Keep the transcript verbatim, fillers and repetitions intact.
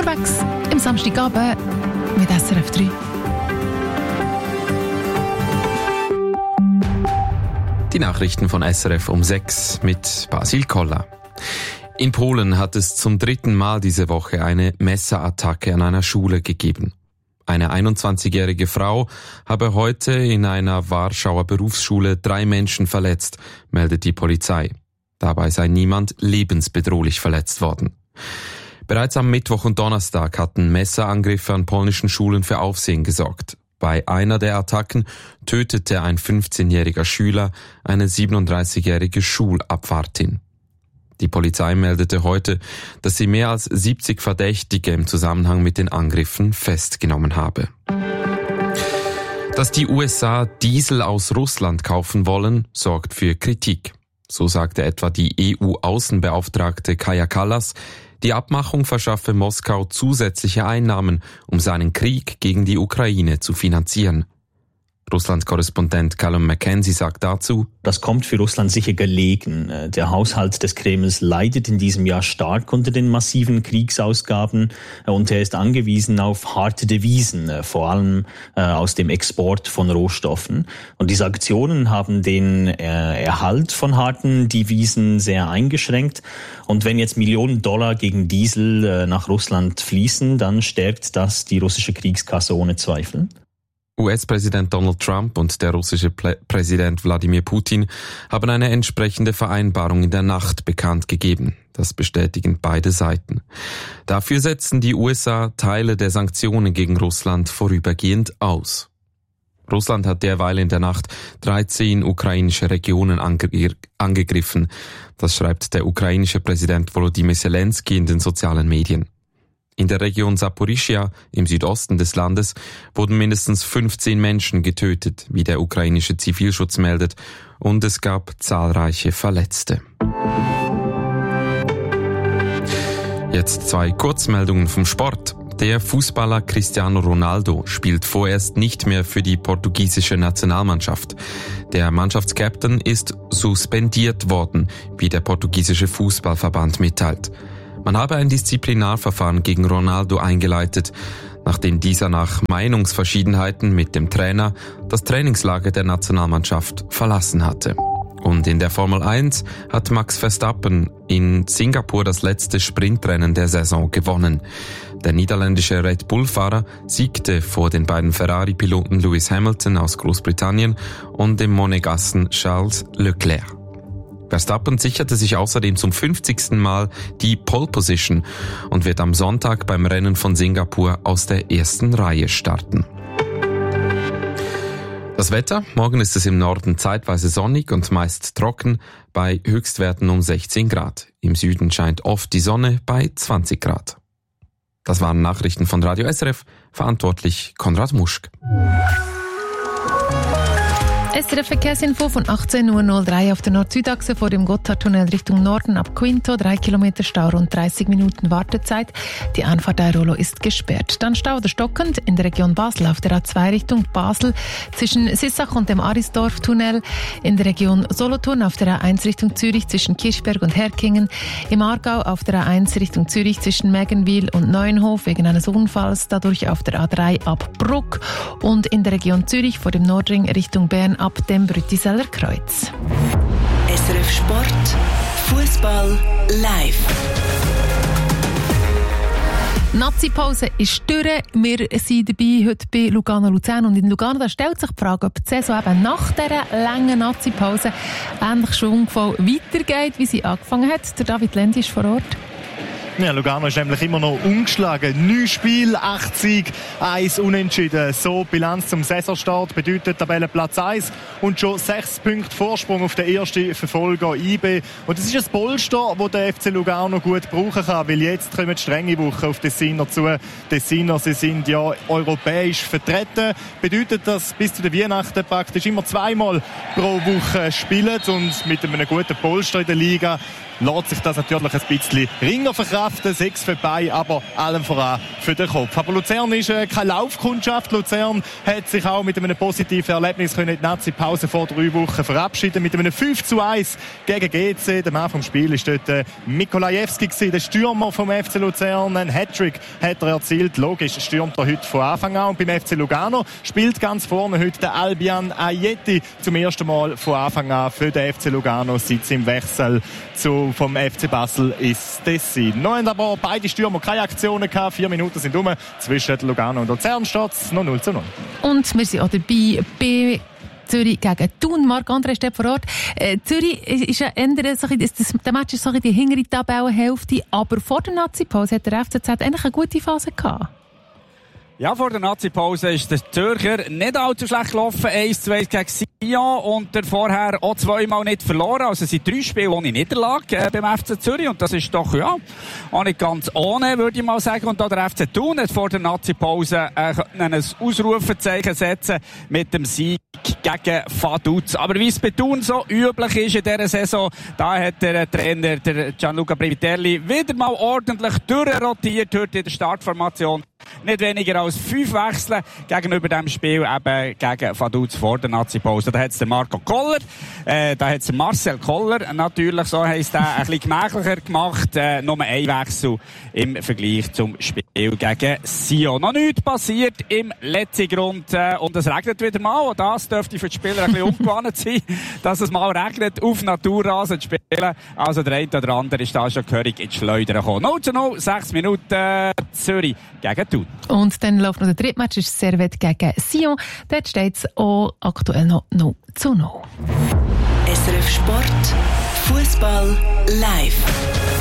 unterwegs im Samstagabend mit S R F drei. Die Nachrichten von S R F um sechs mit Basil Koller. In Polen hat es zum dritten Mal diese Woche eine Messerattacke an einer Schule gegeben. Eine einundzwanzigjährige Frau habe heute in einer Warschauer Berufsschule drei Menschen verletzt, meldet die Polizei. Dabei sei niemand lebensbedrohlich verletzt worden. Bereits am Mittwoch und Donnerstag hatten Messerangriffe an polnischen Schulen für Aufsehen gesorgt. Bei einer der Attacken tötete ein fünfzehnjähriger Schüler eine siebenunddreißigjährige Schulabwartin. Die Polizei meldete heute, dass sie mehr als siebzig Verdächtige im Zusammenhang mit den Angriffen festgenommen habe. Dass die U S A Diesel aus Russland kaufen wollen, sorgt für Kritik. So sagte etwa die E U-Außenbeauftragte Kaja Kallas, die Abmachung verschaffe Moskau zusätzliche Einnahmen, um seinen Krieg gegen die Ukraine zu finanzieren. Russland-Korrespondent Callum McKenzie sagt dazu: Das kommt für Russland sicher gelegen. Der Haushalt des Kremls leidet in diesem Jahr stark unter den massiven Kriegsausgaben und er ist angewiesen auf harte Devisen, vor allem aus dem Export von Rohstoffen. Und die Sanktionen haben den Erhalt von harten Devisen sehr eingeschränkt. Und wenn jetzt Millionen Dollar gegen Diesel nach Russland fließen, dann stärkt das die russische Kriegskasse ohne Zweifel. U S-Präsident Donald Trump und der russische Plä- Präsident Wladimir Putin haben eine entsprechende Vereinbarung in der Nacht bekannt gegeben. Das bestätigen beide Seiten. Dafür setzen die U S A Teile der Sanktionen gegen Russland vorübergehend aus. Russland hat derweil in der Nacht dreizehn ukrainische Regionen ange- angegriffen. Das schreibt der ukrainische Präsident Volodymyr Zelensky in den sozialen Medien. In der Region Saporischschja im Südosten des Landes wurden mindestens fünfzehn Menschen getötet, wie der ukrainische Zivilschutz meldet, und es gab zahlreiche Verletzte. Jetzt zwei Kurzmeldungen vom Sport. Der Fußballer Cristiano Ronaldo spielt vorerst nicht mehr für die portugiesische Nationalmannschaft. Der Mannschaftskapitän ist suspendiert worden, wie der portugiesische Fußballverband mitteilt. Man habe ein Disziplinarverfahren gegen Ronaldo eingeleitet, nachdem dieser nach Meinungsverschiedenheiten mit dem Trainer das Trainingslager der Nationalmannschaft verlassen hatte. Und in der Formel eins hat Max Verstappen in Singapur das letzte Sprintrennen der Saison gewonnen. Der niederländische Red Bull-Fahrer siegte vor den beiden Ferrari-Piloten Lewis Hamilton aus Großbritannien und dem Monegassen Charles Leclerc. Verstappen sicherte sich außerdem zum fünfzigsten Mal die Pole Position und wird am Sonntag beim Rennen von Singapur aus der ersten Reihe starten. Das Wetter: Morgen ist es im Norden zeitweise sonnig und meist trocken bei Höchstwerten um sechzehn Grad. Im Süden scheint oft die Sonne bei zwanzig Grad. Das waren Nachrichten von Radio S R F, verantwortlich Konrad Muschk. S R F-Verkehrsinfo von achtzehn Uhr null drei auf der Nord-Süd-Achse vor dem Gotthardtunnel Richtung Norden ab Quinto. Drei Kilometer Stau, rund dreißig Minuten Wartezeit. Die Einfahrt Airolo ist gesperrt. Dann Stau oder stockend in der Region Basel auf der A zwei Richtung Basel zwischen Sissach und dem Arisdorf-Tunnel. In der Region Solothurn auf der A eins Richtung Zürich zwischen Kirchberg und Herkingen. Im Aargau auf der A eins Richtung Zürich zwischen Mägenwil und Neuenhof wegen eines Unfalls. Dadurch auf der A drei ab Bruck. Und in der Region Zürich vor dem Nordring Richtung Bern ab dem Brütiseller Kreuz. S R F Sport, Fußball live. Nazi-Pause ist durch. Wir sind dabei heute bei Lugano Luzern. Und in Lugano da stellt sich die Frage, ob die Saison eben nach dieser langen Nazi-Pause ähnlich schwungvoll weitergeht, wie sie angefangen hat. Der David Lendi ist vor Ort. Ja, Lugano ist nämlich immer noch ungeschlagen. Neun Spiele, acht Siege, eins Unentschieden. So Bilanz zum Saisonstart bedeutet Tabellenplatz eins und schon sechs Punkte Vorsprung auf den ersten Verfolger I B. Und das ist ein Polster, das der F C Lugano gut brauchen kann, weil jetzt kommen strenge Wochen auf Tessiner zu. Tessiner, sie sind ja europäisch vertreten. Bedeutet das bis zu den Weihnachten praktisch immer zweimal pro Woche spielen und mit einem guten Polster in der Liga lässt sich das natürlich ein bisschen ringer verkraften, sechs für bei, aber allem voran für den Kopf. Aber Luzern ist äh, keine Laufkundschaft. Luzern hat sich auch mit einem positiven Erlebnis können in die Nazi-Pause vor drei Wochen verabschieden. Mit einem fünf zu eins gegen G C. Der Mann vom Spiel ist dort äh, Mikolajewski gewesen, der Stürmer vom F C Luzern. Ein Hattrick hat er erzielt. Logisch stürmt er heute von Anfang an. Und beim F C Lugano spielt ganz vorne heute der Albian Ayeti zum ersten Mal von Anfang an für den F C Lugano seit im Wechsel zu, vom F C Basel ins Tessin. Noch haben aber beide Stürmer keine Aktionen gehabt. Vier Minuten sind um. Zwischen Lugano und Luzern steht es noch null zu null. Und wir sind auch dabei bei Zürich gegen Thun. Marc-André steht vor Ort. Äh, Zürich ist ja ändern, so das, das, der Match ist so die hintere Tabellenhälfte, aber vor der Nazi-Pause hat der F C Z eigentlich eine gute Phase gehabt. Ja, vor der Nazi-Pause ist der Zürcher nicht allzu schlecht gelaufen. eins zu eins gegen Sion und der vorher auch zweimal nicht verloren. Also es sind drei Spiele ohne Niederlage äh, beim F C Zürich. Und das ist doch, ja, auch nicht ganz ohne, würde ich mal sagen. Und da der F C Thun hat vor der Nazi-Pause äh, ein Ausrufezeichen setzen mit dem Sieg gegen Vaduz. Aber wie es bei Thun so üblich ist in dieser Saison, da hat der Trainer, der Gianluca Previtelli, wieder mal ordentlich durchrotiert heute in der Startformation. Nicht weniger als fünf Wechsel gegenüber dem Spiel eben gegen Vaduz vor der Nazi-Pause. Da hat es der Marco Koller, äh, da hat es Marcel Koller, natürlich, so heisst er, ein bisschen gemächlicher gemacht. Äh, nur ein Wechsel im Vergleich zum Spiel gegen Sion. Noch nichts passiert im letzten Grund äh, und es regnet wieder mal. Und das dürfte für die Spieler ein bisschen ungewohnt sein, dass es mal regnet, auf Naturrasen zu spielen. Also der eine oder andere ist da schon gehörig ins Schleudern gekommen. null zu null, sechs Minuten äh, Zürich gegen Thun. Und dann läuft noch der dritte Match, ist Servette gegen Sion. Dort steht es auch aktuell noch null zu null. S R F Sport, Fußball live.